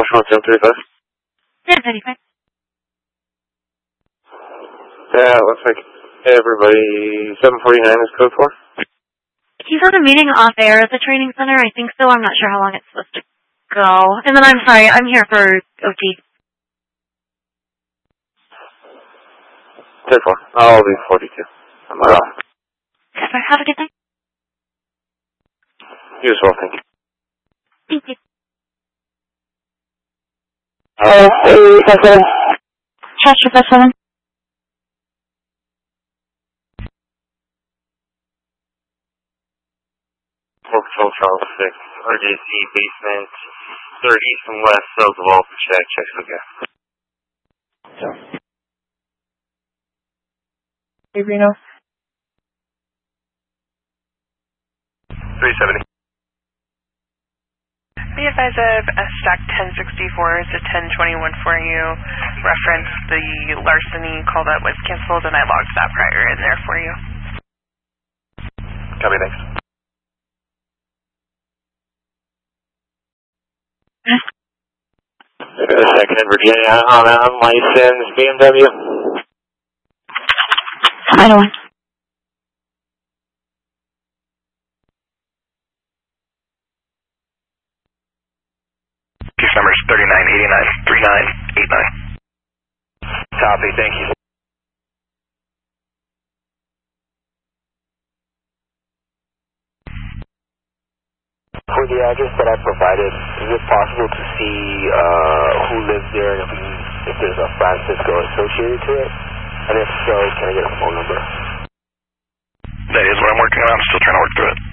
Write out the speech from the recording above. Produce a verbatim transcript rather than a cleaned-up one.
one seven three five. seven thirty-five. Yeah, it looks like everybody, seven forty-nine is code four. He's on a meeting off air at the training center. I think so. I'm not sure how long it's supposed to go. And then I'm sorry, I'm here for O T. ten four. I'll be forty-two. I'm not off. Have a good night. You as well, thank you. Thank you. Oh, hey, five seven. Chester five seven. four Patrol Charles six, R J C basement, third east and west, south of Alpha check, checks for gas. Hey, Reno. three seventy. Be advised of a stack ten sixty-four is a ten twenty-one for you. Reference the larceny call that was canceled, and I logged that prior in there for you. Copy, thanks. Second Virginia on a unlicensed B M W. I don't want. Case number is thirty-nine eighty-nine three nine eight nine. Copy, thank you. For the address that I provided, is it possible to see uh, who lives there and if, we, if there's a Francisco associated to it? And if so, can I get a phone number? That is what I'm working on. I'm still trying to work through it.